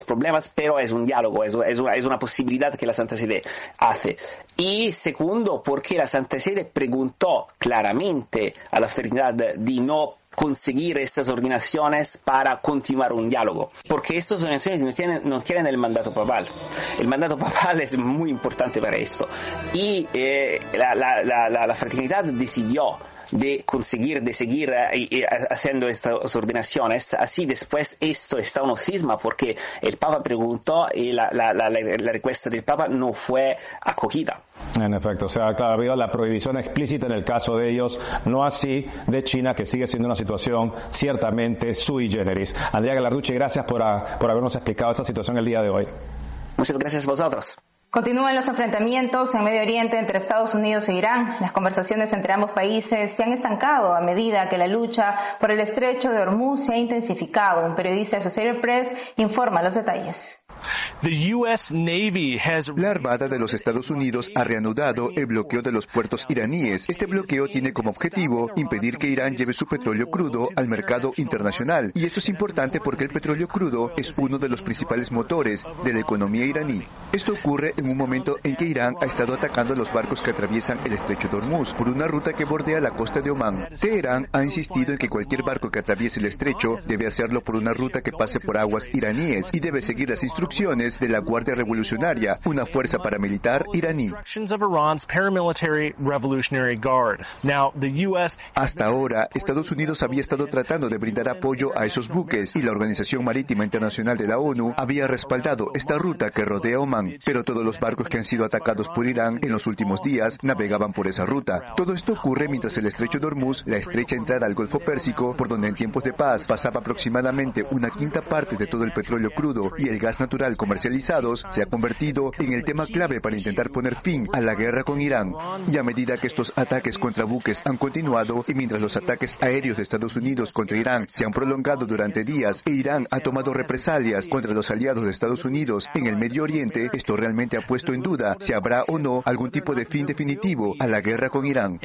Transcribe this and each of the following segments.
problemas, pero es un diálogo, es una posibilidad que la Santa Sede hace. Y segundo, porque la Santa Sede preguntó claramente a la fraternidad de no conseguir estas ordenaciones para continuar un diálogo, porque estas ordenaciones no tienen el mandato papal. El mandato papal es muy importante para esto. Y la fraternidad decidió de seguir haciendo estas ordenaciones. Así después esto está un cisma porque el Papa preguntó y la respuesta del Papa no fue acogida. En efecto, o sea, claro, ha habido la prohibición explícita en el caso de ellos, no así de China, que sigue siendo una situación ciertamente sui generis. Andrea Gallarducci, gracias por habernos explicado esta situación el día de hoy. Muchas gracias a vosotros. Continúan los enfrentamientos en Medio Oriente entre Estados Unidos e Irán. Las conversaciones entre ambos países se han estancado a medida que la lucha por el estrecho de Hormuz se ha intensificado. Un periodista de Associated Press informa los detalles. La Armada de los Estados Unidos ha reanudado el bloqueo de los puertos iraníes. Este bloqueo tiene como objetivo impedir que Irán lleve su petróleo crudo al mercado internacional. Y esto es importante porque el petróleo crudo es uno de los principales motores de la economía iraní. Esto ocurre en un momento en que Irán ha estado atacando a los barcos que atraviesan el estrecho de Hormuz por una ruta que bordea la costa de Omán. Teherán ha insistido en que cualquier barco que atraviese el estrecho debe hacerlo por una ruta que pase por aguas iraníes y debe seguir las instrucciones de la Guardia Revolucionaria, una fuerza paramilitar iraní. Hasta ahora, Estados Unidos había estado tratando de brindar apoyo a esos buques y la Organización Marítima Internacional de la ONU había respaldado esta ruta que rodea Omán, pero todos los barcos que han sido atacados por Irán en los últimos días navegaban por esa ruta. Todo esto ocurre mientras el estrecho de Hormuz, la estrecha entrada al Golfo Pérsico, por donde en tiempos de paz pasaba aproximadamente una quinta parte de todo el petróleo crudo y el gas natural comercializados, se ha convertido en el tema clave para intentar poner fin a la guerra con Irán. Y a medida que estos ataques contra buques han continuado y mientras los ataques aéreos de Estados Unidos contra Irán se han prolongado durante días e Irán ha tomado represalias contra los aliados de Estados Unidos en el Medio Oriente, esto realmente ha puesto en duda si habrá o no algún tipo de fin definitivo a la guerra con Irán.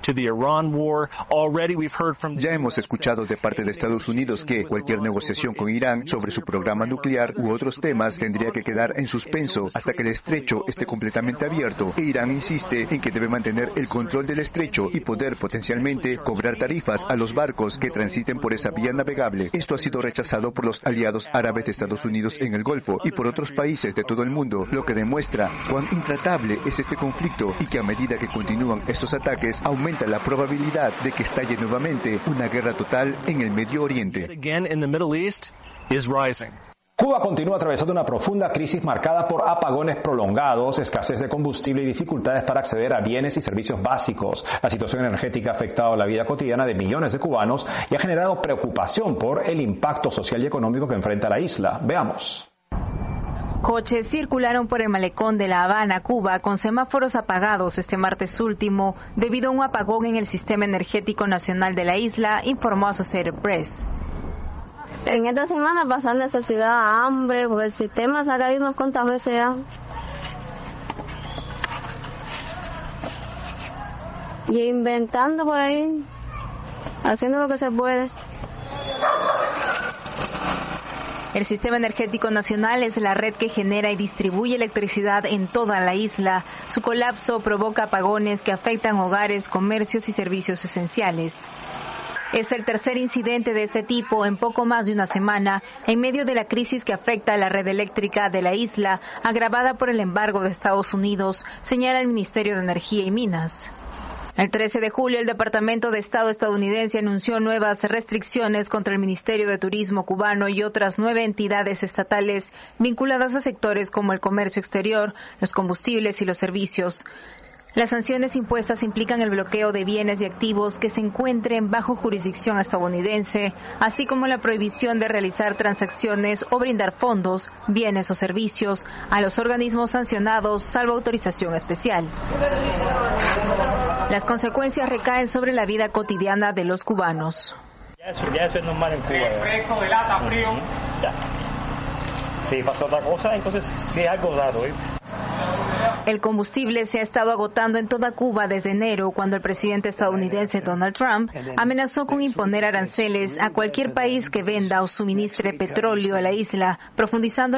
Ya hemos escuchado de parte de Estados Unidos que cualquier negociación con Irán sobre su programa nuclear u otros temas tendría que quedar en suspenso hasta que el estrecho esté completamente abierto. E Irán insiste en que debe mantener el control del estrecho y poder potencialmente cobrar tarifas a los barcos que transiten por esa vía navegable. Esto ha sido rechazado por los aliados árabes de Estados Unidos en el Golfo y por otros países de todo el mundo, lo que demuestra cuán intratable es este conflicto y que a medida que continúan estos ataques aumenta la probabilidad de que estalle nuevamente una guerra total en el Medio Oriente. Cuba continúa atravesando una profunda crisis marcada por apagones prolongados, escasez de combustible y dificultades para acceder a bienes y servicios básicos. La situación energética ha afectado la vida cotidiana de millones de cubanos y ha generado preocupación por el impacto social y económico que enfrenta la isla. Veamos. Coches circularon por el malecón de La Habana, Cuba, con semáforos apagados este martes último debido a un apagón en el sistema energético nacional de la isla, informó Associated Press. En esta semana pasar necesidad, hambre, porque el sistema se ha caído unas cuantas veces ya. Y inventando por ahí, haciendo lo que se puede. El Sistema Energético Nacional es la red que genera y distribuye electricidad en toda la isla. Su colapso provoca apagones que afectan hogares, comercios y servicios esenciales. Es el tercer incidente de este tipo en poco más de una semana, en medio de la crisis que afecta a la red eléctrica de la isla, agravada por el embargo de Estados Unidos, señala el Ministerio de Energía y Minas. El 13 de julio, el Departamento de Estado estadounidense anunció nuevas restricciones contra el Ministerio de Turismo cubano y otras 9 entidades estatales vinculadas a sectores como el comercio exterior, los combustibles y los servicios. Las sanciones impuestas implican el bloqueo de bienes y activos que se encuentren bajo jurisdicción estadounidense, así como la prohibición de realizar transacciones o brindar fondos, bienes o servicios a los organismos sancionados, salvo autorización especial. Las consecuencias recaen sobre la vida cotidiana de los cubanos. Ya eso es normal en Cuba. Fresco, de lata, frío. Ya. Si pasó otra cosa, entonces sí es algo raro, ¿eh? El combustible se ha estado agotando en toda Cuba desde enero, cuando el presidente estadounidense Donald Trump amenazó con imponer aranceles a cualquier país que venda o suministre petróleo a la isla, profundizando